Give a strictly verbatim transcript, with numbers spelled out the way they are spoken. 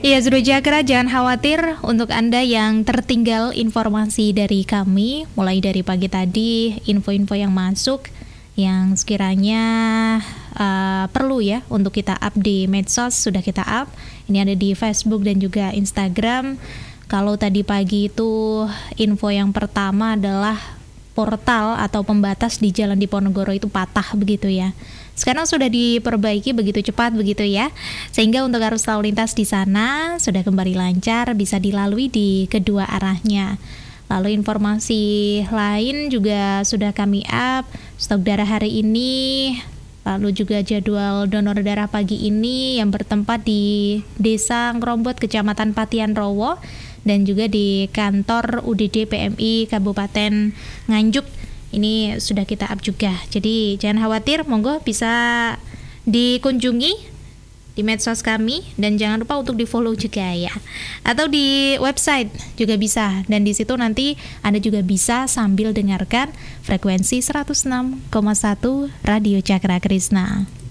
Iya, Zuru Jakra, jangan khawatir untuk Anda yang tertinggal informasi dari kami, mulai dari pagi tadi, info-info yang masuk, yang sekiranya uh, perlu ya untuk kita up di medsos, sudah kita up. Ini ada di Facebook dan juga Instagram. Kalau tadi pagi itu info yang pertama adalah portal atau pembatas di Jalan Diponegoro itu patah begitu ya. Sekarang sudah diperbaiki begitu cepat begitu ya, sehingga untuk arus lalu lintas di sana sudah kembali lancar, bisa dilalui di kedua arahnya. Lalu informasi lain juga sudah kami up, stok darah hari ini, lalu juga jadwal donor darah pagi ini yang bertempat di Desa Ngerombot, Kecamatan Patian Rowo, dan juga di kantor U D D P M I Kabupaten Nganjuk. Ini sudah kita up juga. Jadi jangan khawatir, monggo bisa dikunjungi di medsos kami dan jangan lupa untuk di-follow juga ya. Atau di website juga bisa, dan di situ nanti Anda juga bisa sambil dengarkan frekuensi seratus enam koma satu Radio Cakra Krisna.